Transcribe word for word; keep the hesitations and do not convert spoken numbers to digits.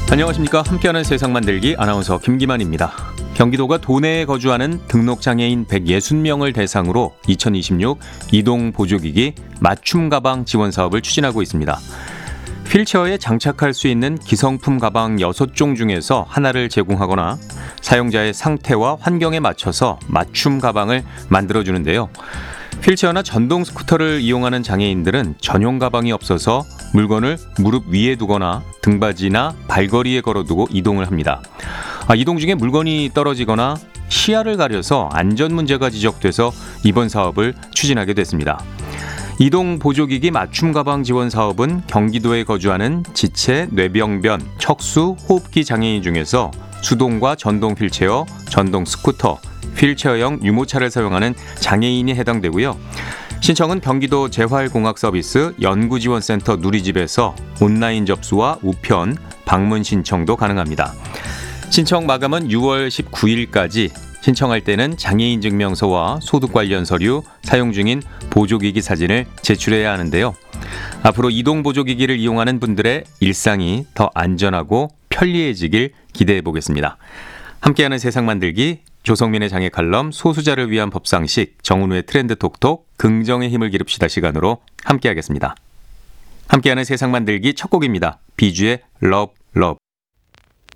안녕하십니까. 함께하는 세상 만들기 아나운서 김기만입니다. 경기도가 도내에 거주하는 등록장애인 백육십 명을 대상으로 이천이십육 이동보조기기 맞춤 가방 지원 사업을 추진하고 있습니다. 휠체어에 장착할 수 있는 기성품 가방 여섯 종 중에서 하나를 제공하거나 사용자의 상태와 환경에 맞춰서 맞춤 가방을 만들어주는데요. 휠체어나 전동 스쿠터를 이용하는 장애인들은 전용 가방이 없어서 물건을 무릎 위에 두거나 등받이나 발걸이에 걸어두고 이동을 합니다. 아, 이동 중에 물건이 떨어지거나 시야를 가려서 안전 문제가 지적돼서 이번 사업을 추진하게 됐습니다. 이동 보조기기 맞춤 가방 지원 사업은 경기도에 거주하는 지체, 뇌병변, 척수, 호흡기 장애인 중에서 수동과 전동 휠체어, 전동 스쿠터, 휠체어형 유모차를 사용하는 장애인이 해당되고요. 신청은 경기도 재활공학서비스 연구지원센터 누리집에서 온라인 접수와 우편, 방문 신청도 가능합니다. 신청 마감은 유월 십구일까지, 신청할 때는 장애인 증명서와 소득 관련 서류, 사용 중인 보조기기 사진을 제출해야 하는데요. 앞으로 이동 보조기기를 이용하는 분들의 일상이 더 안전하고 편리해지길 기대해 보겠습니다. 함께하는 세상 만들기, 조성민의 장애 칼럼, 소수자를 위한 법상식, 정은우의 트렌드 톡톡, 긍정의 힘을 기릅시다 시간으로 함께하겠습니다. 함께하는 세상 만들기 첫 곡입니다. 비주의 러브 러브.